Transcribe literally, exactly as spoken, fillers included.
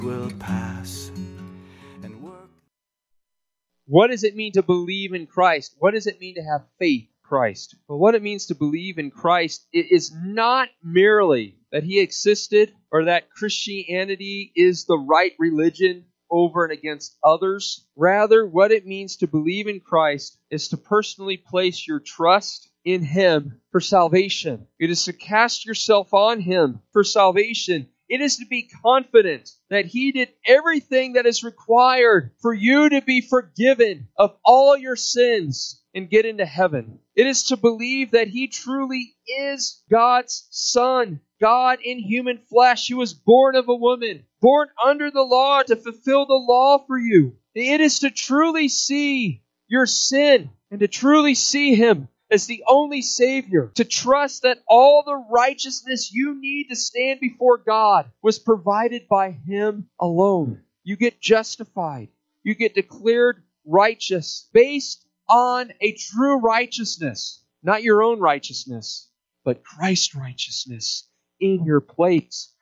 will pass and work. What does it mean to believe in Christ? What does it mean to have faith in Christ? Well, what it means to believe in Christ it is not merely that He existed or that Christianity is the right religion over and against others. Rather, what it means to believe in Christ is to personally place your trust in Him for salvation. It is to cast yourself on Him for salvation. It is to be confident that He did everything that is required for you to be forgiven of all your sins and get into heaven. It is to believe that He truly is God's Son, God in human flesh, who was born of a woman, born under the law to fulfill the law for you. It is to truly see your sin and to truly see Him as the only Savior, to trust that all the righteousness you need to stand before God was provided by Him alone. You get justified. You get declared righteous based on a true righteousness, not your own righteousness, but Christ's righteousness in your place.